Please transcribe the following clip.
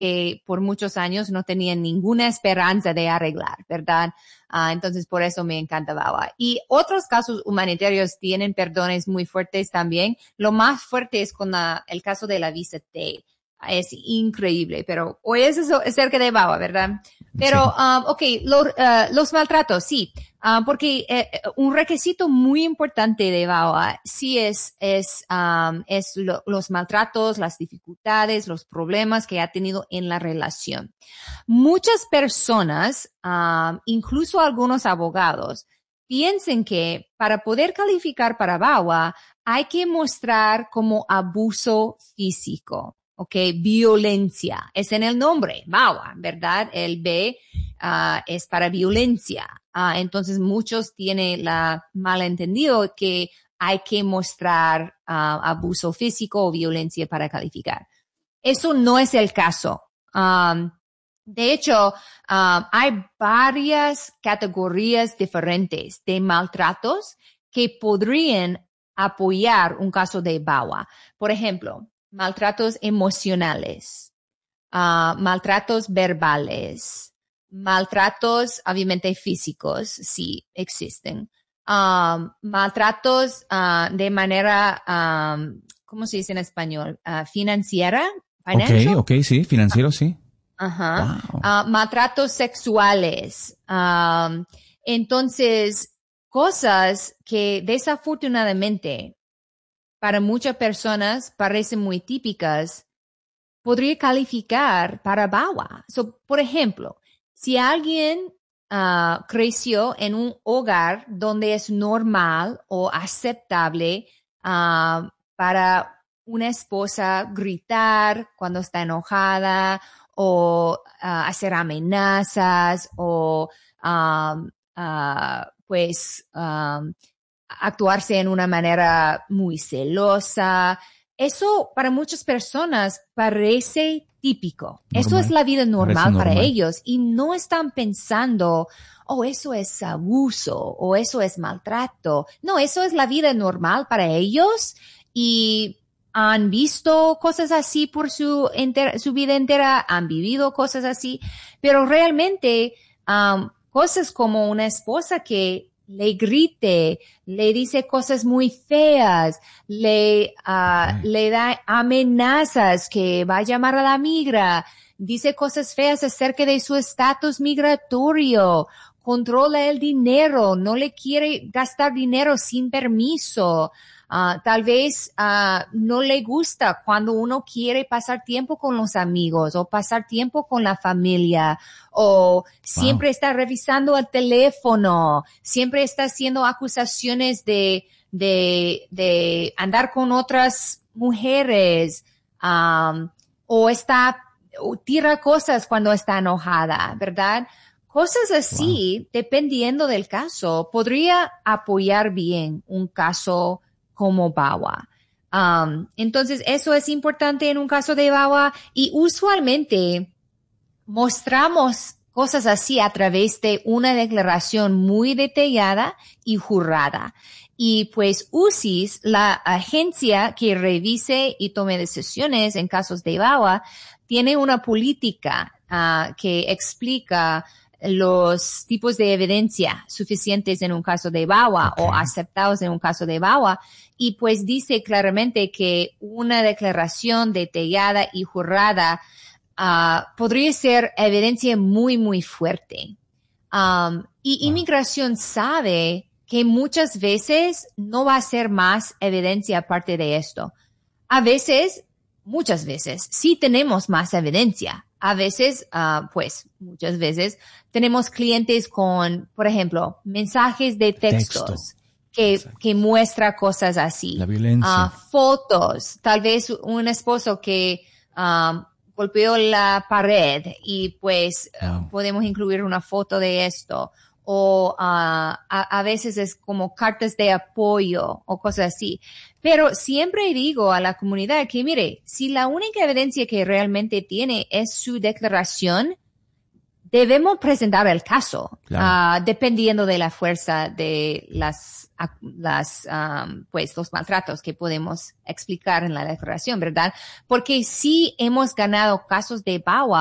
que por muchos años no tenían ninguna esperanza de arreglar, ¿verdad? Entonces, por eso me encanta VAWA. Y otros casos humanitarios tienen perdones muy fuertes también. Lo más fuerte es con el caso de la visa T. Es increíble, pero hoy es eso acerca de VAWA, ¿verdad? Pero, sí. Los maltratos, sí. Porque un requisito muy importante de VAWA sí es los maltratos, las dificultades, los problemas que ha tenido en la relación. Muchas personas, incluso algunos abogados, piensan que para poder calificar para VAWA hay que mostrar como abuso físico. ¿Ok? Violencia. Es en el nombre, VAWA, ¿verdad? El B es para violencia. Entonces, muchos tienen la malentendido que hay que mostrar abuso físico o violencia para calificar. Eso no es el caso. De hecho, hay varias categorías diferentes de maltratos que podrían apoyar un caso de VAWA. Por ejemplo, maltratos emocionales, maltratos verbales, maltratos obviamente físicos, sí existen, maltratos de manera, ¿cómo se dice en español? Financiera. Financial? Ok, sí, financiero, sí. Ajá. Wow. Maltratos sexuales. Entonces, cosas que desafortunadamente para muchas personas parecen muy típicas, podría calificar para VAWA. Por ejemplo, si alguien creció en un hogar donde es normal o aceptable para una esposa gritar cuando está enojada o hacer amenazas o actuarse en una manera muy celosa. Eso para muchas personas parece típico. Normal. Eso es la vida normal para ellos y no están pensando, oh, eso es abuso o eso es maltrato. No, eso es la vida normal para ellos y han visto cosas así por su vida entera, han vivido cosas así, pero realmente cosas como una esposa que le grite, le dice cosas muy feas, le da amenazas que va a llamar a la migra, dice cosas feas acerca de su estatus migratorio, controla el dinero, no le quiere gastar dinero sin permiso. Tal vez no le gusta cuando uno quiere pasar tiempo con los amigos o pasar tiempo con la familia o siempre está revisando el teléfono, siempre está haciendo acusaciones de andar con otras mujeres o tira cosas cuando está enojada, ¿verdad? Cosas así, dependiendo del caso, podría apoyar bien un caso como VAWA. Entonces, eso es importante en un caso de VAWA y usualmente mostramos cosas así a través de una declaración muy detallada y jurada. Y pues UCIS, la agencia que revise y tome decisiones en casos de VAWA, tiene una política que explica los tipos de evidencia suficientes en un caso de VAWA o aceptados en un caso de VAWA y pues dice claramente que una declaración detallada y jurada podría ser evidencia muy, muy fuerte. Y inmigración sabe que muchas veces no va a ser más evidencia aparte de esto. Muchas veces, sí tenemos más evidencia. A veces, muchas veces, tenemos clientes con, por ejemplo, mensajes de textos que muestra cosas así. La violencia. Fotos, tal vez un esposo que golpeó la pared y pues podemos incluir una foto de esto. O a veces es como cartas de apoyo o cosas así. Pero siempre digo a la comunidad que, mire, si la única evidencia que realmente tiene es su declaración, Debemos presentar el caso, Claro. dependiendo de la fuerza de pues, los maltratos que podemos explicar en la declaración, ¿verdad? Porque sí hemos ganado casos de VAWA